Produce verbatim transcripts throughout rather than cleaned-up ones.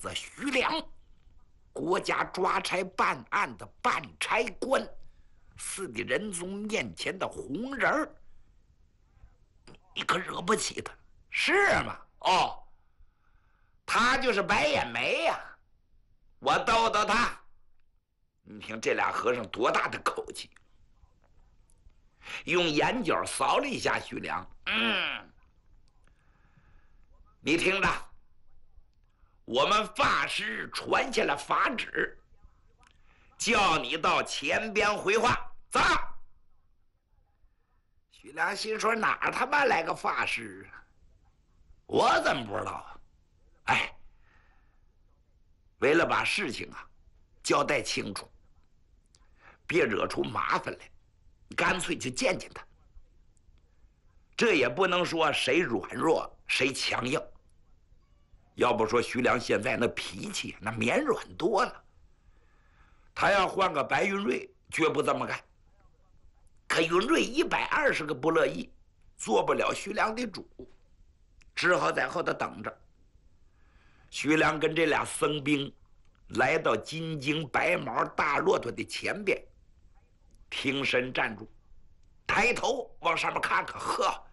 子徐良，国家抓差办案的办差官，是的仁宗面前的红人儿，你可惹不起他，是吗？哦，他就是白眼眉呀、啊，我逗逗他。你听这俩和尚多大的口气，用眼角扫了一下徐良，嗯，你听着，我们法师传下了法旨，叫你到前边回话，走。徐良心说，哪他妈来个法师啊？我怎么不知道啊？哎，为了把事情啊交代清楚，别惹出麻烦来，干脆就见见他。这也不能说谁软弱谁强硬，要不说徐良现在那脾气那绵软多了。他要换个白云瑞，绝不这么干。可云瑞一百二十个不乐意，做不了徐良的主，只好在后头等着。徐良跟这俩僧兵来到金睛白毛大骆驼的前边，挺身站住，抬头往上面看看，呵，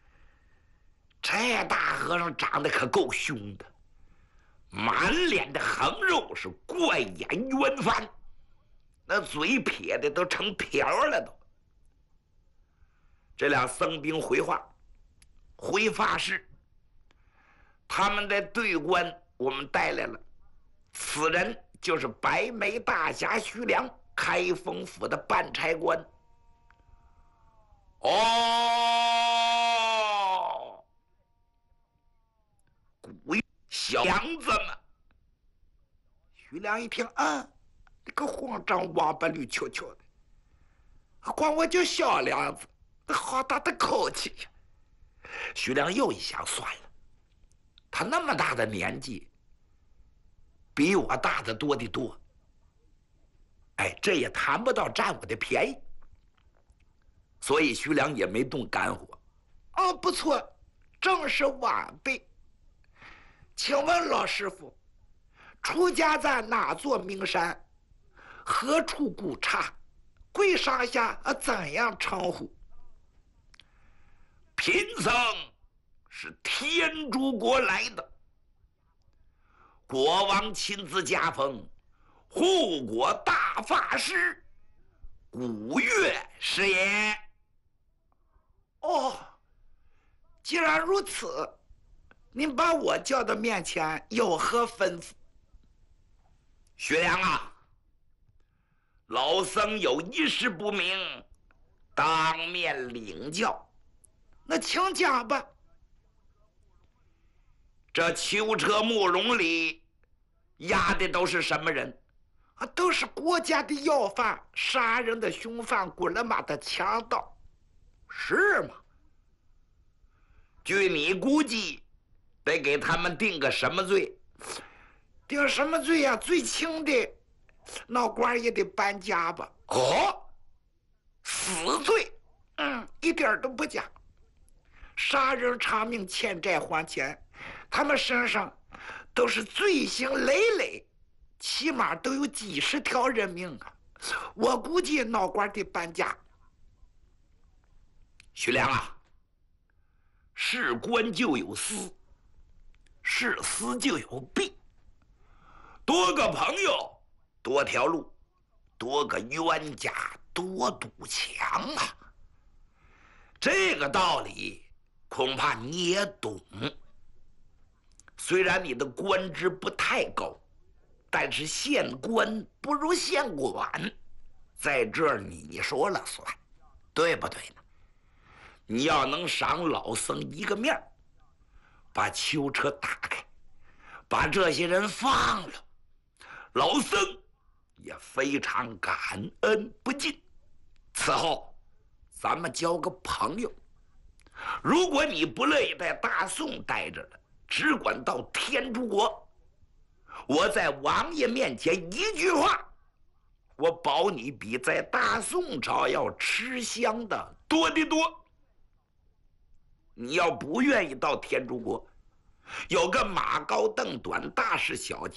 这大和尚长得可够凶的，满脸的横肉，是怪眼圆翻，那嘴撇的都成瓢了都。这俩僧兵回话，回法师，他们的队官我们带来了，此人就是白眉大侠徐良，开封府的办差官。哦，古小娘子们。徐良一听，啊，这个慌张王八驴球球的，管我就小娘子，好大的口气呀！徐良又一想，算了，他那么大的年纪，比我大的多得多。哎，这也谈不到占我的便宜，所以徐良也没动肝火。哦，不错，正是晚辈。请问老师傅，出家在哪座名山？何处古刹？贵上下啊怎样称呼？贫僧是天竺国来的，国王亲自加封护国大法师，古月是也。哦，既然如此，您把我叫到面前有何吩咐？徐良啊，老僧有一事不明，当面领教。那请讲吧。这囚车慕容里押的都是什么人啊？都是国家的要犯，杀人的凶犯，滚了马的强盗，是吗？据你估计，得给他们定个什么罪？定什么罪呀、啊？最轻的，闹官也得搬家吧？哦，死罪，嗯，一点都不假。杀人偿命，欠债还钱，他们身上都是罪行累累，起码都有几十条人命啊！我估计闹官得搬家。徐良啊，是官就有私，是私就有弊，多个朋友多条路，多个冤家多堵墙啊！这个道理恐怕你也懂。虽然你的官职不太高，但是县官不如县管，在这儿你说了算，对不对呢？你要能赏老僧一个面，把囚车打开，把这些人放了，老僧也非常感恩不尽。此后咱们交个朋友。如果你不乐意在大宋待着了，只管到天竺国，我在王爷面前一句话，我保你比在大宋朝要吃香的多得多。你要不愿意到天竺国，有个马高凳短，大事小